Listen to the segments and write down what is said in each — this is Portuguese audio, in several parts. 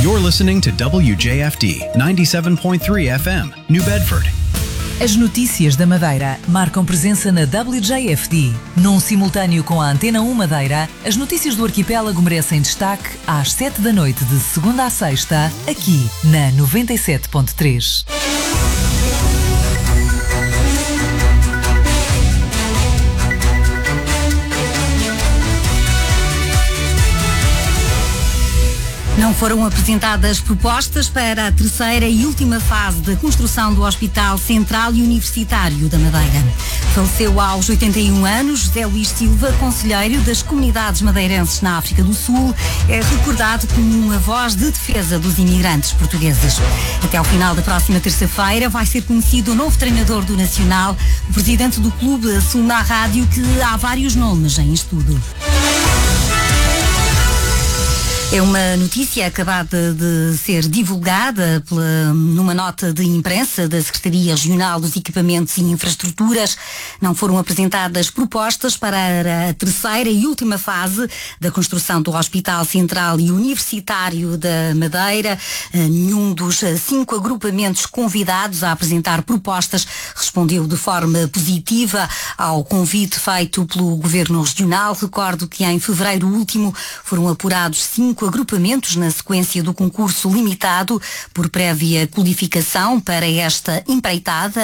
You're listening to WJFD 97.3 FM, New Bedford. As notícias da Madeira marcam presença na WJFD. Num simultâneo com a Antena 1 Madeira, as notícias do arquipélago merecem destaque às 7 da noite de segunda a sexta, aqui na 97.3. Não foram apresentadas propostas para a terceira e última fase da construção do Hospital Central e Universitário da Madeira. Faleceu aos 81 anos José Luís Silva, conselheiro das comunidades madeirenses na África do Sul, é recordado como uma voz de defesa dos imigrantes portugueses. Até ao final da próxima terça-feira vai ser conhecido o novo treinador do Nacional. O presidente do clube assume à rádio que há vários nomes em estudo. É uma notícia acabada de ser divulgada numa nota de imprensa da Secretaria Regional dos Equipamentos e Infraestruturas. Não foram apresentadas propostas para a terceira e última fase da construção do Hospital Central e Universitário da Madeira. Nenhum dos 5 agrupamentos convidados a apresentar propostas respondeu de forma positiva ao convite feito pelo Governo Regional. Recordo que em fevereiro último foram apurados 5 agrupamentos na sequência do concurso limitado por prévia qualificação para esta empreitada.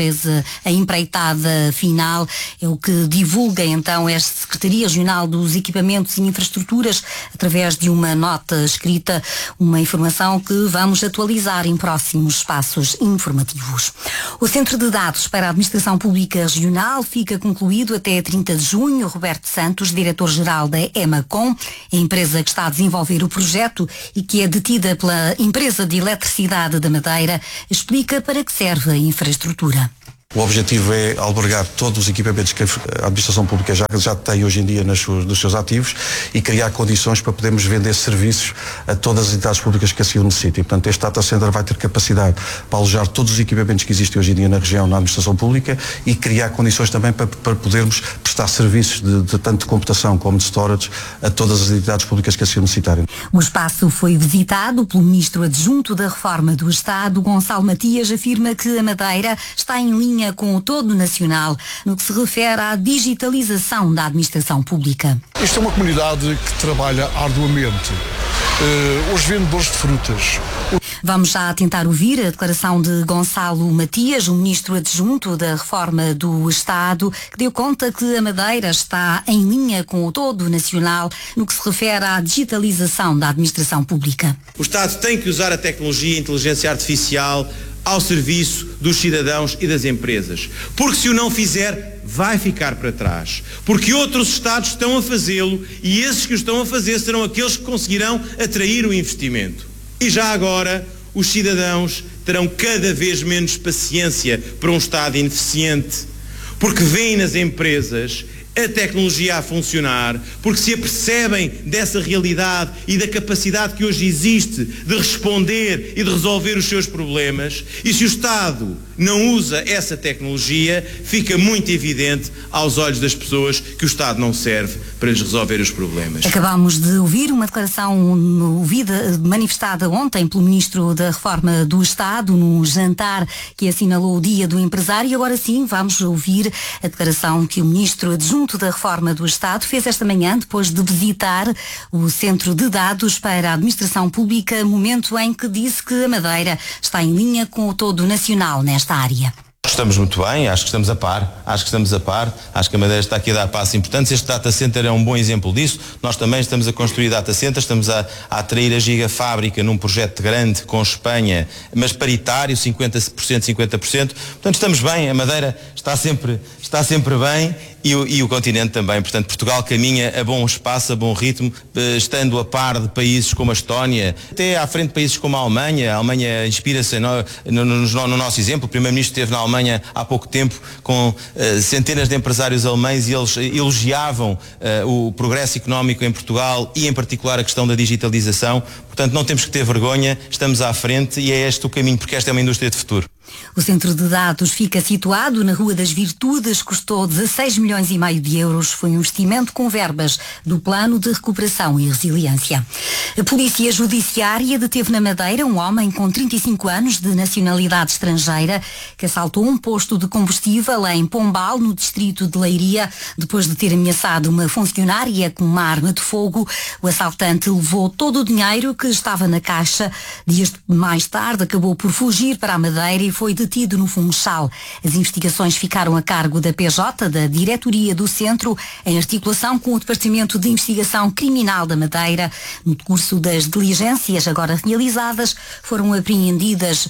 A empreitada final é o que divulga então esta Secretaria Regional dos Equipamentos e Infraestruturas através de uma nota escrita, uma informação que vamos atualizar em próximos espaços informativos. O Centro de Dados para a Administração Pública Regional fica concluído até 30 de junho. Roberto Santos, diretor-geral da EMACOM, a empresa que está a desenvolver o projeto e que é detida pela Empresa de Eletricidade da Madeira, explica para que serve a infraestrutura. O objetivo é albergar todos os equipamentos que a Administração Pública já tem hoje em dia nos seus ativos e criar condições para podermos vender serviços a todas as entidades públicas que assim o necessitem. Portanto, este data center vai ter capacidade para alojar todos os equipamentos que existem hoje em dia na região, na Administração Pública, e criar condições também para podermos prestar serviços de tanto de computação como de storage a todas as entidades públicas que assim o necessitarem. O espaço foi visitado pelo Ministro Adjunto da Reforma do Estado. Gonçalo Matias afirma que a Madeira está em linha com o todo nacional no que se refere à digitalização da administração pública. Esta é uma comunidade que trabalha arduamente. Os vendedores de frutas. Vamos já tentar ouvir a declaração de Gonçalo Matias, o Ministro Adjunto da Reforma do Estado, que deu conta que a Madeira está em linha com o todo nacional no que se refere à digitalização da administração pública. O Estado tem que usar a tecnologia e a inteligência artificial ao serviço dos cidadãos e das empresas. Porque se o não fizer, vai ficar para trás. Porque outros Estados estão a fazê-lo e esses que o estão a fazer serão aqueles que conseguirão atrair o investimento. E já agora, os cidadãos terão cada vez menos paciência para um Estado ineficiente. Porque veem nas empresas a tecnologia a funcionar, porque se apercebem dessa realidade e da capacidade que hoje existe de responder e de resolver os seus problemas, e se o Estado não usa essa tecnologia, fica muito evidente aos olhos das pessoas que o Estado não serve para lhes resolver os problemas. Acabámos de ouvir uma declaração manifestada ontem pelo Ministro da Reforma do Estado num jantar que assinalou o Dia do Empresário. E agora sim vamos ouvir a declaração que o Ministro Adjunto da Reforma do Estado fez esta manhã depois de visitar o Centro de Dados para a Administração Pública, momento em que disse que a Madeira está em linha com o todo nacional nesta área. Estamos muito bem, acho que estamos a par, acho que a Madeira está aqui a dar passos importantes. Este data center é um bom exemplo disso. Nós também estamos a construir data centers, estamos a atrair a gigafábrica num projeto grande com Espanha, mas paritário, 50%, 50%. Portanto, estamos bem, a Madeira está sempre bem e o continente também. Portanto, Portugal caminha a bom espaço, a bom ritmo, estando a par de países como a Estónia, até à frente de países como a Alemanha. A Alemanha inspira-se no nosso exemplo. O Primeiro-Ministro esteve na Alemanha há pouco tempo com centenas de empresários alemães e eles elogiavam o progresso económico em Portugal e, em particular, a questão da digitalização. Portanto, não temos que ter vergonha, estamos à frente e é este o caminho, porque esta é uma indústria de futuro. O centro de dados fica situado na Rua das Virtudes, custou 16,5 milhões de euros. Foi um investimento com verbas do Plano de Recuperação e Resiliência. A Polícia Judiciária deteve na Madeira um homem com 35 anos de nacionalidade estrangeira que assaltou um posto de combustível em Pombal, no distrito de Leiria, depois de ter ameaçado uma funcionária com uma arma de fogo. O assaltante levou todo o dinheiro que estava na caixa. Dias mais tarde acabou por fugir para a Madeira e foi detido no Funchal. As investigações ficaram a cargo da PJ, da Diretoria do Centro, em articulação com o Departamento de Investigação Criminal da Madeira. No curso das diligências agora realizadas, foram apreendidos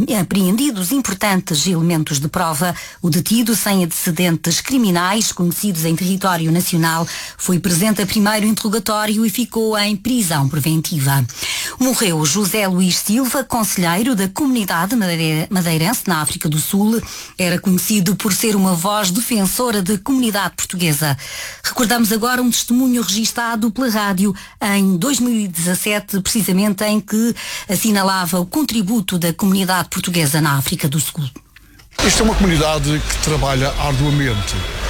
importantes elementos de prova. O detido, sem antecedentes criminais conhecidos em território nacional, foi presente a primeiro interrogatório e ficou em prisão preventiva. Morreu José Luís Silva, conselheiro da comunidade madeirense na África do Sul. Era conhecido por ser uma voz defensora da comunidade portuguesa. Recordamos agora um testemunho registado pela rádio em 2017, precisamente em que assinalava o contributo da comunidade portuguesa na África do Sul. Isto é uma comunidade que trabalha arduamente.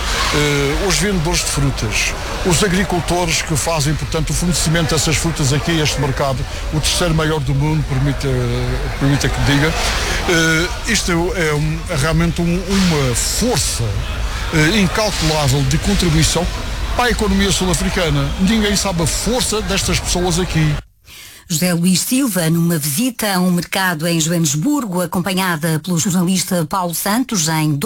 Os vendedores de frutas, os agricultores que fazem, portanto, o fornecimento dessas frutas aqui a este mercado, o terceiro maior do mundo, permita que diga. Isto é realmente uma força incalculável de contribuição para a economia sul-africana. Ninguém sabe a força destas pessoas aqui. José Luís Silva, numa visita a um mercado em Joanesburgo, acompanhada pelo jornalista Paulo Santos, em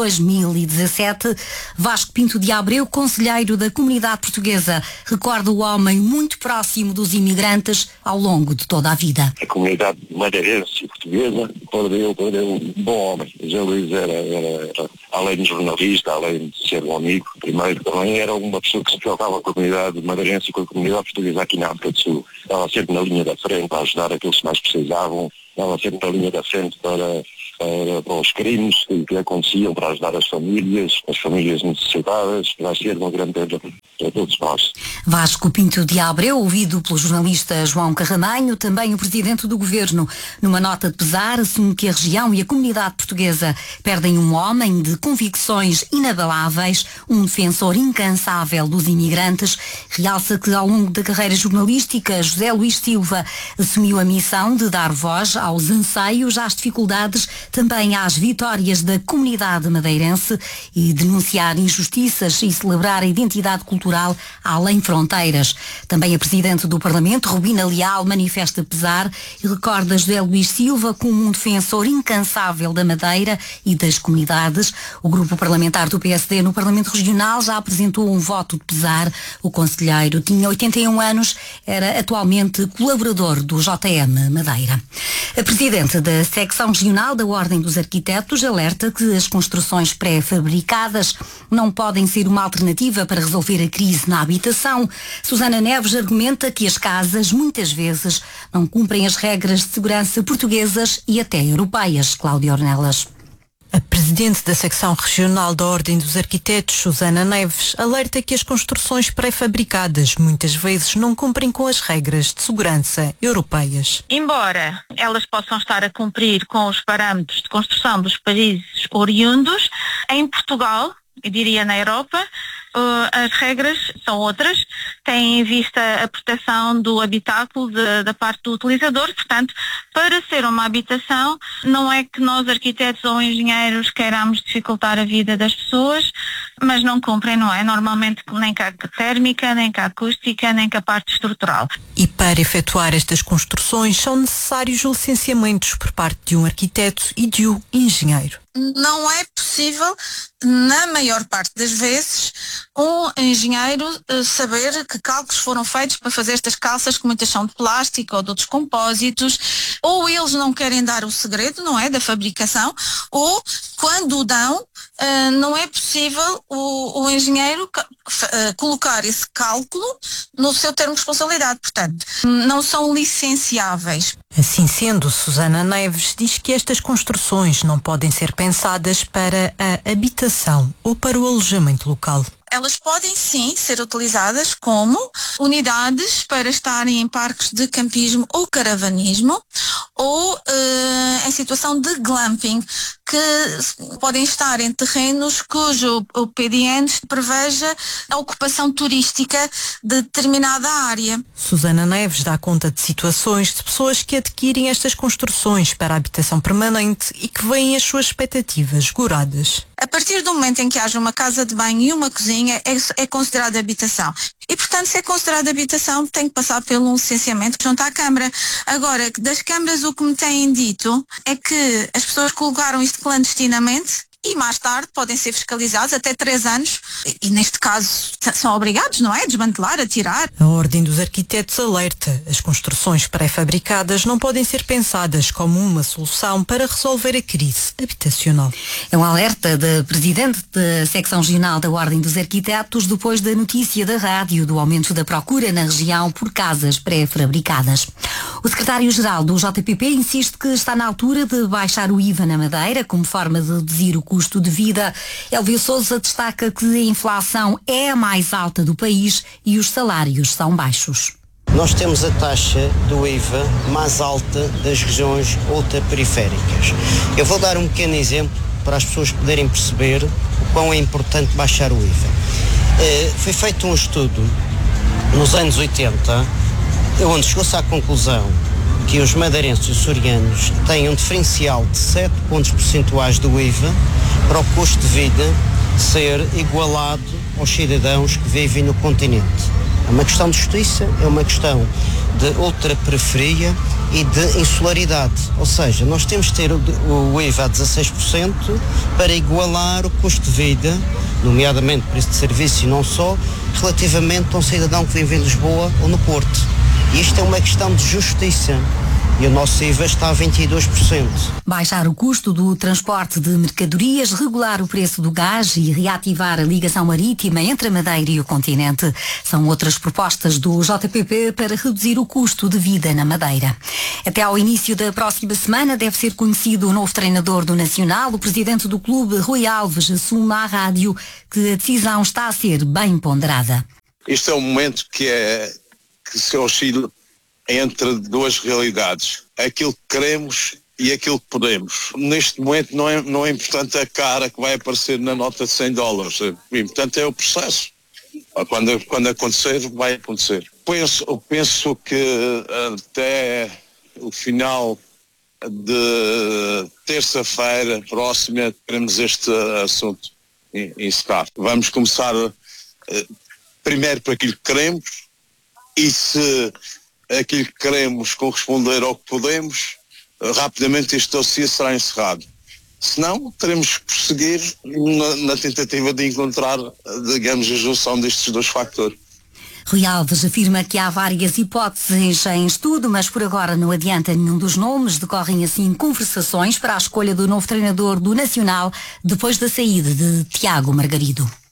2017, Vasco Pinto de Abreu, conselheiro da comunidade portuguesa, recorda o homem muito próximo dos imigrantes ao longo de toda a vida. A comunidade madeirense e portuguesa perdeu um bom homem. José Luís era, além de jornalista, além de ser um amigo, primeiro, também era uma pessoa que se preocupava com a comunidade madeirense e com a comunidade portuguesa aqui na África do Sul. Estava sempre na linha da frente para ajudar aqueles que mais precisavam, estava sempre na linha da frente para os crimes que aconteciam, para ajudar as famílias necessitadas. Vai ser uma grande perda para todos nós. Vasco Pinto de Abreu, ouvido pelo jornalista João Carramanho, também o presidente do governo, numa nota de pesar, assume que a região e a comunidade portuguesa perdem um homem de convicções inabaláveis, um defensor incansável dos imigrantes. Realça que ao longo da carreira jornalística, José Luís Silva assumiu a missão de dar voz aos anseios, às dificuldades, também às vitórias da comunidade madeirense e denunciar injustiças e celebrar a identidade cultural além fronteiras. Também a Presidente do Parlamento, Rubina Leal, manifesta pesar e recorda José Luís Silva como um defensor incansável da Madeira e das comunidades. O grupo parlamentar do PSD no Parlamento Regional já apresentou um voto de pesar. O conselheiro tinha 81 anos, era atualmente colaborador do JM Madeira. A Presidente da Secção Regional da Ordem dos Arquitetos alerta que as construções pré-fabricadas não podem ser uma alternativa para resolver a crise na habitação. Susana Neves argumenta que as casas muitas vezes não cumprem as regras de segurança portuguesas e até europeias. Cláudia Ornelas. A Presidente da Secção Regional da Ordem dos Arquitetos, Susana Neves, alerta que as construções pré-fabricadas muitas vezes não cumprem com as regras de segurança europeias. Embora elas possam estar a cumprir com os parâmetros de construção dos países oriundos, em Portugal, eu diria na Europa, as regras são outras, têm em vista a proteção do habitáculo da parte do utilizador. Portanto, para ser uma habitação, não é que nós arquitetos ou engenheiros queiramos dificultar a vida das pessoas, mas não cumprem, não é? Normalmente nem com a térmica, nem com a acústica, nem com a parte estrutural. E para efetuar estas construções são necessários licenciamentos por parte de um arquiteto e de um engenheiro. Não é possível, na maior parte das vezes, um engenheiro saber que cálculos foram feitos para fazer estas calças, que muitas são de plástico ou de outros compósitos, ou eles não querem dar o segredo, não é, da fabricação, ou quando o dão, não é possível o engenheiro colocar esse cálculo no seu termo de responsabilidade. Portanto, não são licenciáveis. Assim sendo, Susana Neves diz que estas construções não podem ser pensadas para a habitação ou para o alojamento local. Elas podem sim ser utilizadas como unidades para estarem em parques de campismo ou caravanismo, ou em situação de glamping, que podem estar em terrenos cujo o PDN preveja a ocupação turística de determinada área. Susana Neves dá conta de situações de pessoas que adquirem estas construções para a habitação permanente e que veem as suas expectativas esgoradas. A partir do momento em que haja uma casa de banho e uma cozinha, é considerada habitação. E, portanto, se é considerada habitação, tem que passar pelo licenciamento junto à Câmara. Agora, das câmaras o que me têm dito é que as pessoas colocaram isto clandestinamente e mais tarde podem ser fiscalizados até 3 anos e neste caso são obrigados, não é? A desmantelar, a tirar. A Ordem dos Arquitetos alerta: as construções pré-fabricadas não podem ser pensadas como uma solução para resolver a crise habitacional. É um alerta da Presidente da Secção Regional da Ordem dos Arquitetos depois da notícia da rádio do aumento da procura na região por casas pré-fabricadas. O Secretário-Geral do JPP insiste que está na altura de baixar o IVA na Madeira como forma de reduzir o custo de vida. Elvio Sousa destaca que a inflação é a mais alta do país e os salários são baixos. Nós temos a taxa do IVA mais alta das regiões ultraperiféricas. Eu vou dar um pequeno exemplo para as pessoas poderem perceber o quão é importante baixar o IVA. Foi feito um estudo nos anos 80, onde chegou-se à conclusão que os madeirenses e os açorianos têm um diferencial de 7 pontos percentuais do IVA para o custo de vida ser igualado aos cidadãos que vivem no continente. É uma questão de justiça, é uma questão de ultraperiferia e de insularidade. Ou seja, nós temos de ter o IVA a 16% para igualar o custo de vida, nomeadamente preço de serviço e não só, relativamente a um cidadão que vive em Lisboa ou no Porto. E isto é uma questão de justiça. E o nosso IVA está a 22%. Baixar o custo do transporte de mercadorias, regular o preço do gás e reativar a ligação marítima entre a Madeira e o continente são outras propostas do JPP para reduzir o custo de vida na Madeira. Até ao início da próxima semana deve ser conhecido o novo treinador do Nacional. O presidente do clube, Rui Alves, assume à rádio que a decisão está a ser bem ponderada. Este é um momento que se oscila entre duas realidades, aquilo que queremos e aquilo que podemos. Neste momento não é importante a cara que vai aparecer na nota de $100, o importante é o processo. Quando acontecer, vai acontecer. Penso que até o final de terça-feira próxima teremos este assunto encerrado. Vamos começar primeiro por aquilo que queremos e se aquilo que queremos corresponder ao que podemos, rapidamente este dossiê será encerrado. Senão, teremos que prosseguir na tentativa de encontrar, digamos, a junção destes dois fatores. Rui Alves afirma que há várias hipóteses em estudo, mas por agora não adianta nenhum dos nomes. Decorrem assim conversações para a escolha do novo treinador do Nacional depois da saída de Tiago Margarido.